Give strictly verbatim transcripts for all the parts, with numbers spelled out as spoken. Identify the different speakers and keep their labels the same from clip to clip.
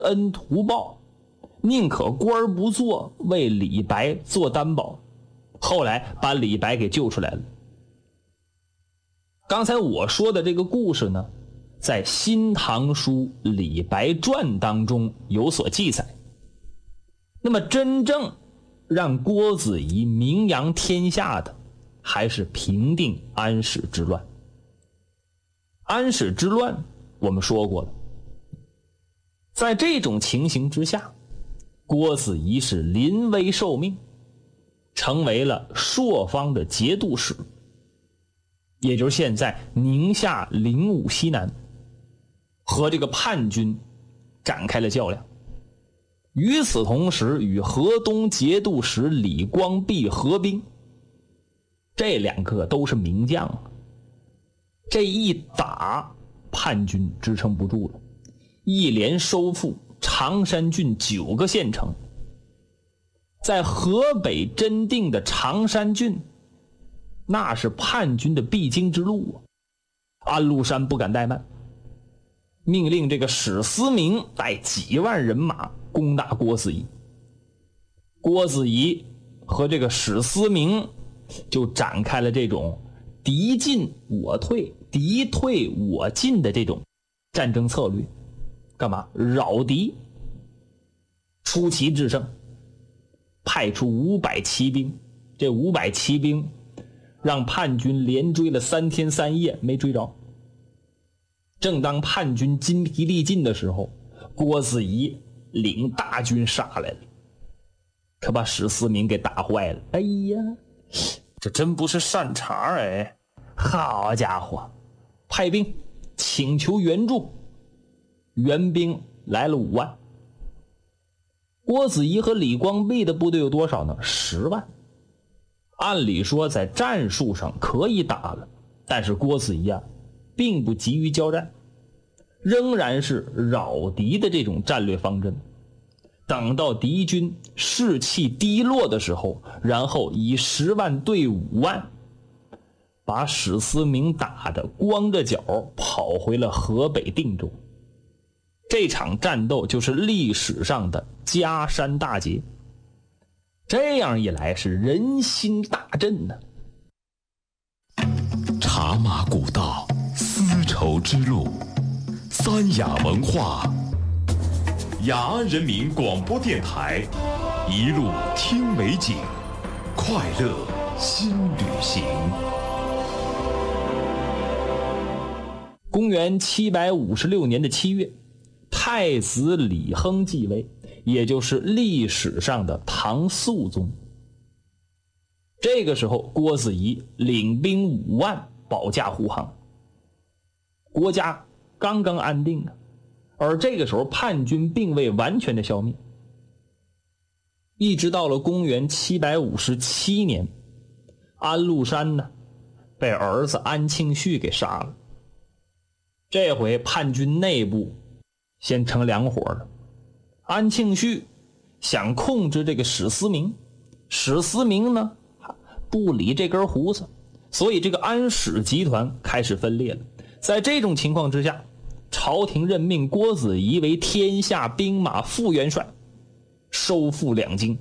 Speaker 1: 恩图报，宁可官不做，为李白做担保。后来把李白给救出来了。刚才我说的这个故事呢，在《新唐书·李白传》当中有所记载。那么真正让郭子仪名扬天下的，还是平定安史之乱。安史之乱我们说过了，在这种情形之下，郭子仪是临危受命，成为了朔方的节度使，也就是现在宁夏灵武西南，和这个叛军展开了较量。与此同时，与河东节度使李光弼合兵，这两个都是名将啊。这一打，叛军支撑不住了，一连收复常山郡九个县城。在河北真定的常山郡，那是叛军的必经之路啊。安禄山不敢怠慢，命令这个史思明带几万人马攻打郭子仪。郭子仪和这个史思明就展开了这种敌进我退，敌退我进的这种战争策略。干嘛？扰敌。出奇制胜，派出五百骑兵，这五百骑兵让叛军连追了三天三夜没追着。正当叛军筋疲力尽的时候，郭子仪领大军杀来了，可把史思明给打坏了。哎呀，这真不是善茬哎！好家伙，派兵请求援助，援兵来了五万。郭子仪和李光弼的部队有多少呢？十万。按理说在战术上可以打了，但是郭子仪啊，并不急于交战，仍然是扰敌的这种战略方针。等到敌军士气低落的时候，然后以十万对五万，把史思明打得光着脚跑回了河北定州。这场战斗就是历史上的嘉山大捷。这样一来是人心大振呢。
Speaker 2: 茶马古道，丝绸之路，三雅文化，雅安人民广播电台，一路听美景，快乐新旅行。
Speaker 1: 公元七百五十六年的七月，太子李亨继位，也就是历史上的唐肃宗。这个时候，郭子仪领兵五万保驾护航，国家刚刚安定啊。而这个时候，叛军并未完全的消灭。一直到了公元七百五十七年，安禄山呢被儿子安庆绪给杀了。这回叛军内部先成两伙了。安庆绪想控制这个史思明，史思明呢不理这根胡子，所以这个安史集团开始分裂了。在这种情况之下，朝廷任命郭子仪为天下兵马副元帅，收复两京。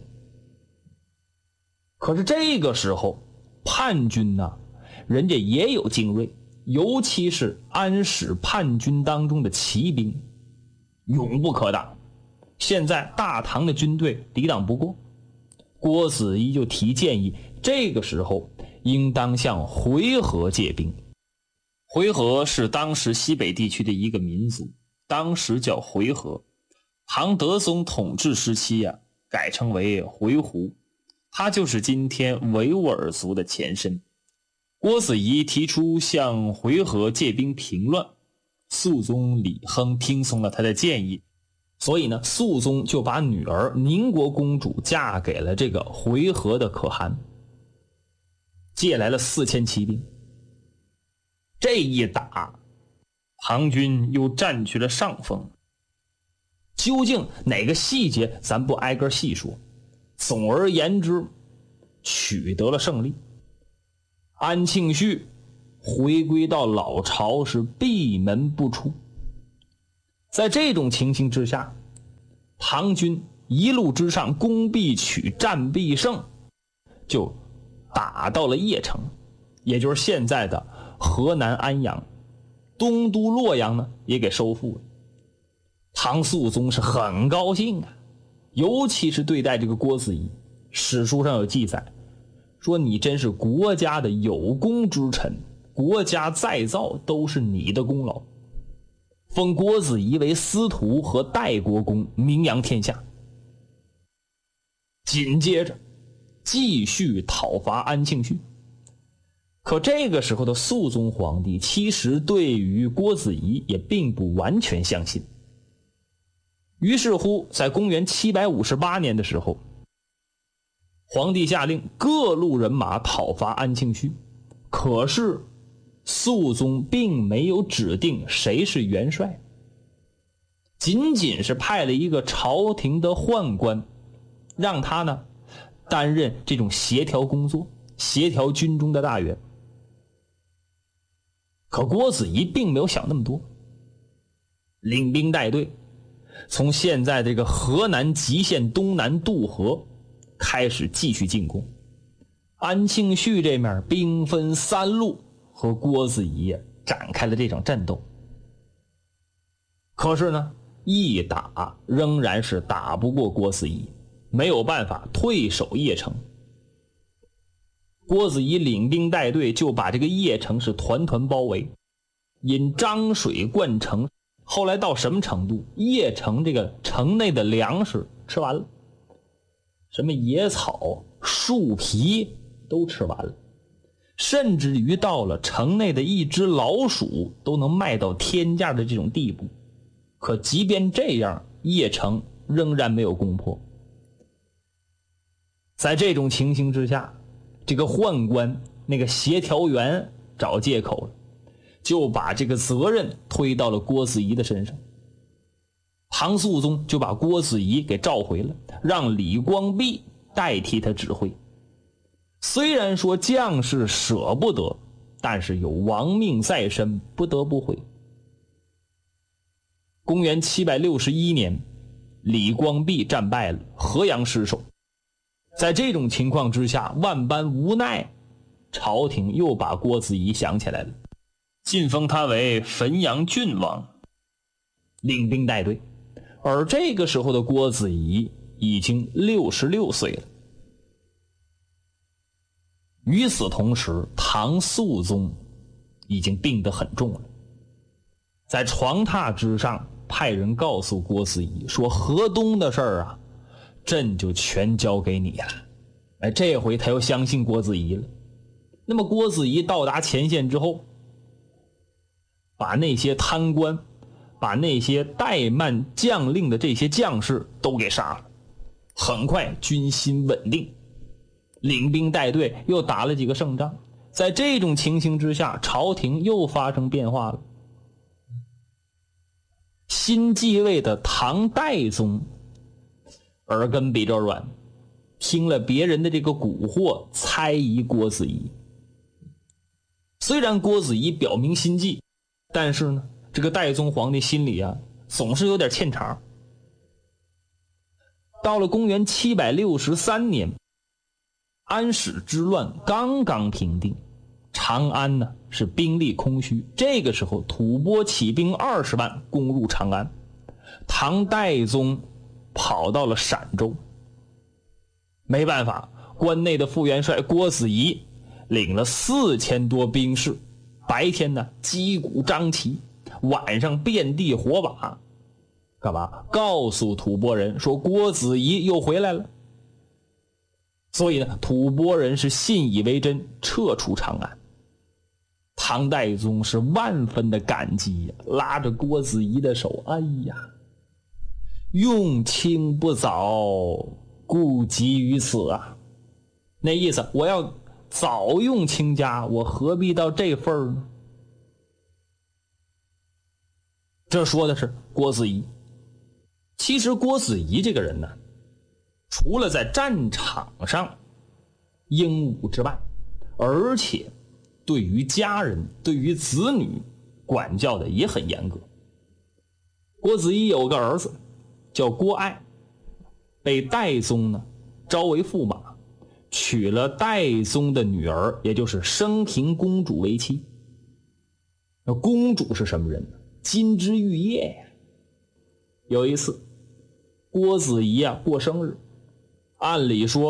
Speaker 1: 可是这个时候叛军呢、啊，人家也有精锐，尤其是安史叛军当中的骑兵，勇不可挡。现在大唐的军队抵挡不过，郭子仪就提建议，这个时候应当向回纥借兵。回纥是当时西北地区的一个民族，当时叫回纥。唐德宗统治时期啊，改称为回鹘，它就是今天维吾尔族的前身。郭子仪提出向回纥借兵平乱，肃宗李亨听从了他的建议，所以呢，肃宗就把女儿宁国公主嫁给了这个回纥的可汗，借来了四千骑兵。这一打，唐军又占据了上风。究竟哪个细节咱不挨个细说，总而言之，取得了胜利。安庆绪回归到老巢，是闭门不出。在这种情形之下， 唐军一路之上攻必取，战必胜，就打到了邺城，也就是现在的河南安阳。东都洛阳呢也给收复了。唐肃宗是很高兴啊，尤其是对待这个郭子仪，史书上有记载说，你真是国家的有功之臣，国家再造都是你的功劳，封郭子仪为司徒和代国公，名扬天下。紧接着继续讨伐安庆绪。可这个时候的肃宗皇帝其实对于郭子仪也并不完全相信。于是乎在公元七百五十八年的时候，皇帝下令各路人马讨伐安庆绪，可是肃宗并没有指定谁是元帅，仅仅是派了一个朝廷的宦官，让他呢担任这种协调工作，协调军中的大员。可郭子仪并没有想那么多，领兵带队从现在这个河南极县东南渡河开始继续进攻。安庆绪这面兵分三路和郭子仪展开了这场战斗。可是呢，一打仍然是打不过郭子仪，没有办法，退守邺城。郭子仪领兵带队就把这个邺城是团团包围，引漳水灌城。后来到什么程度？邺城这个城内的粮食吃完了，什么野草树皮都吃完了，甚至于到了城内的一只老鼠都能卖到天价的这种地步。可即便这样，邺城仍然没有攻破。在这种情形之下，这个宦官那个协调员找借口了，就把这个责任推到了郭子仪的身上。唐肃宗就把郭子仪给召回了，让李光弼代替他指挥。虽然说将士舍不得，但是有亡命在身，不得不回。公元七百六十一年，李光弼战败了，河阳失守。在这种情况之下，万般无奈，朝廷又把郭子仪想起来了，晋封他为汾阳郡王，领兵带队。而这个时候的郭子仪已经六十六岁了。与此同时，唐肃宗已经病得很重了，在床榻之上派人告诉郭子仪说，河东的事儿啊，朕就全交给你了。哎，这回他又相信郭子仪了。那么郭子仪到达前线之后，把那些贪官，把那些怠慢将令的这些将士都给杀了。很快军心稳定，领兵带队又打了几个胜仗。在这种情形之下，朝廷又发生变化了。新继位的唐代宗耳根比较软，听了别人的这个蛊惑，猜疑郭子仪。虽然郭子仪表明心迹，但是呢，这个代宗皇帝心里啊总是有点欠茬。到了公元七百六十三年，安史之乱刚刚平定，长安呢是兵力空虚。这个时候吐蕃起兵二十万攻入长安，唐代宗跑到了陕州。没办法，关内的副元帅郭子仪领了四千多兵士，白天呢击鼓张旗，晚上遍地火把，干嘛？告诉吐蕃人说郭子仪又回来了。所以呢，吐蕃人是信以为真，撤出长安。唐代宗是万分的感激，拉着郭子仪的手，哎呀，用卿不早，故急于此啊。那意思，我要早用卿家，我何必到这份儿呢？这说的是郭子仪。其实郭子仪这个人呢，除了在战场上英武之外，而且对于家人，对于子女管教的也很严格。郭子仪有个儿子叫郭爱， 被戴宗呢招为驸马，娶了戴宗的女儿，也就是升平公主为妻。那公主是什么人呢？金枝玉叶呀。有一次郭子仪啊过生日，按理说